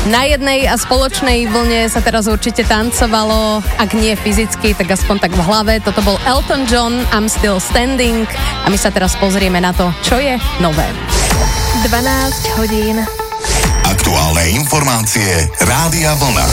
Na jednej a spoločnej vlne sa teraz určite tancovalo, ak nie fyzicky, tak aspoň tak v hlave. Toto bol Elton John, I'm Still Standing a my sa teraz pozrieme na to, čo je nové. 12 hodín. Aktuálne informácie Rádia Vlna.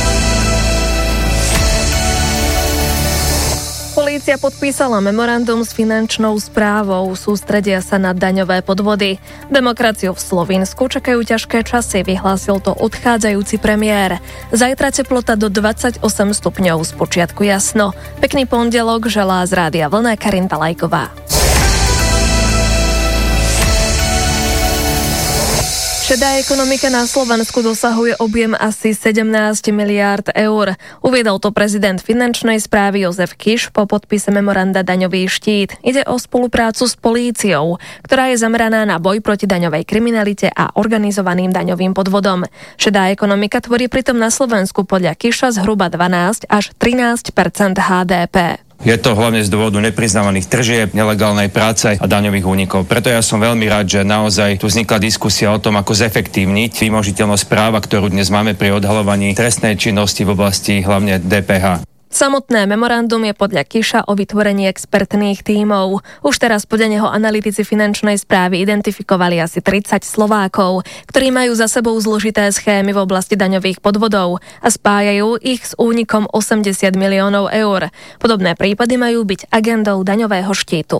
Polícia podpísala memorandum s finančnou správou, sústredia sa na daňové podvody. Demokraciu v Slovinsku čakajú ťažké časy, vyhlásil to odchádzajúci premiér. Zajtra teplota do 28 stupňov, spočiatku jasno. Pekný pondelok želá z Rádia Vlna Karinta Lajková. Šedá ekonomika na Slovensku dosahuje objem asi 17 miliárd eur. Uviedol to prezident finančnej správy Jozef Kiš po podpise memoranda Daňový štít. Ide o spoluprácu s políciou, ktorá je zameraná na boj proti daňovej kriminalite a organizovaným daňovým podvodom. Šedá ekonomika tvorí pritom na Slovensku podľa Kiša zhruba 12 až 13% HDP. Je to hlavne z dôvodu nepriznávaných tržieb, nelegálnej práce a daňových únikov. Preto ja som veľmi rád, že naozaj tu vznikla diskusia o tom, ako zefektívniť vymožiteľnosť práva, ktorú dnes máme pri odhaľovaní trestnej činnosti v oblasti hlavne DPH. Samotné memorandum je podľa Kiša o vytvorení expertných tímov. Už teraz podľa neho analytici finančnej správy identifikovali asi 30 Slovákov, ktorí majú za sebou zložité schémy v oblasti daňových podvodov a spájajú ich s únikom 80 miliónov eur. Podobné prípady majú byť agendou daňového štítu.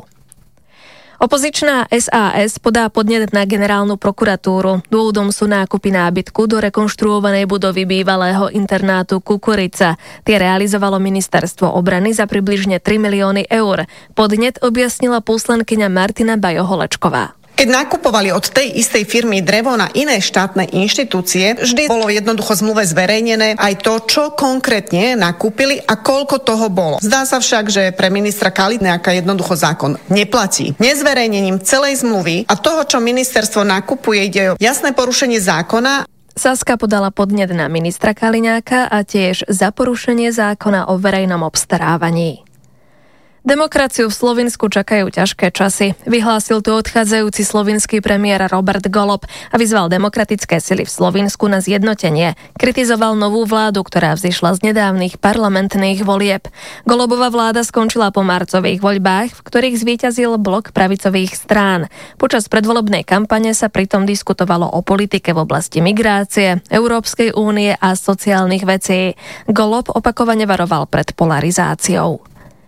Opozičná SAS podá podnet na generálnu prokuratúru. Dôvodom sú nákupy nábytku do rekonštruovanej budovy bývalého internátu Kukurica. Tie realizovalo ministerstvo obrany za približne 3 milióny eur. Podnet objasnila poslankyňa Martina Bajo-Holečková. Keď nakupovali od tej istej firmy drevo na iné štátne inštitúcie, vždy bolo jednoducho v zmluve zverejnené aj to, čo konkrétne nakúpili a koľko toho bolo. Zdá sa však, že pre ministra Kaliňáka jednoducho zákon neplatí. Nezverejnením celej zmluvy a toho, čo ministerstvo nakupuje, ide o jasné porušenie zákona. Saska podala podnet na ministra Kaliňáka a tiež za porušenie zákona o verejnom obstarávaní. Demokraciu v Slovinsku čakajú ťažké časy. Vyhlásil tu odchádzajúci slovinský premiér Robert Golob a vyzval demokratické sily v Slovinsku na zjednotenie. Kritizoval novú vládu, ktorá vzýšla z nedávnych parlamentných volieb. Golobova vláda skončila po marcových voľbách, v ktorých zvíťazil blok pravicových strán. Počas predvolebnej kampane sa pritom diskutovalo o politike v oblasti migrácie, Európskej únie a sociálnych vecí. Golob opakovane varoval pred polarizáciou.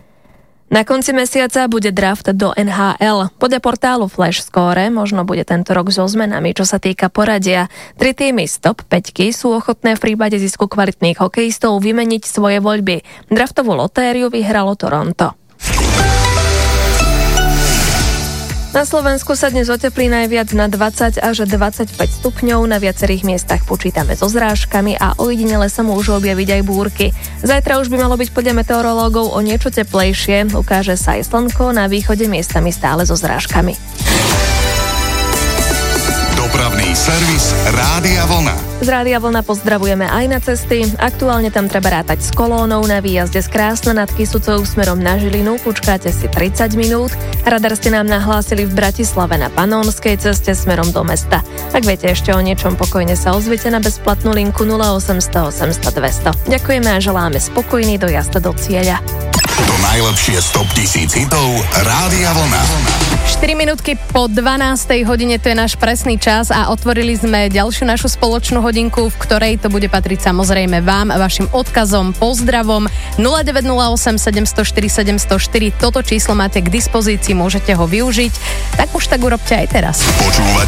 Na konci mesiaca bude draft do NHL. Podľa portálu Flash Score možno bude tento rok so zmenami, čo sa týka poradia. 3 týmy z top 5 sú ochotné v prípade zisku kvalitných hokejistov vymeniť svoje voľby. Draftovú lotériu vyhralo Toronto. Na Slovensku sa dnes oteplí najviac na 20 až 25 stupňov, na viacerých miestach počítame so zrážkami a ojedinele sa môžu objaviť aj búrky. Zajtra už by malo byť podľa meteorológov o niečo teplejšie, ukáže sa aj slnko, na východe miestami stále so zrážkami. Dopravný servis Rádia Vlna. Z Rádia Vlna pozdravujeme aj na cesty. Aktuálne tam treba rátať s kolónou na výjazde z Krásna nad Kysucou smerom na Žilinu. Počkáte si 30 minút. Radar ste nám nahlásili v Bratislave na Panónskej ceste smerom do mesta. Ak viete ešte o niečom, pokojne sa ozviete na bezplatnú linku 0800 800 200. Ďakujeme a želáme spokojný dojazd do cieľa. To najlepšie z top 1000 hitov Rádia Vlna. 4 minútky po 12. hodine, to je náš presný čas a otvorili sme ďalšiu našu spoločnú hodinku, v ktorej to bude patriť samozrejme vám, vašim odkazom, pozdravom. 0908 704 704, toto číslo máte k dispozícii, môžete ho využiť, tak už tak urobte aj teraz. Počúvate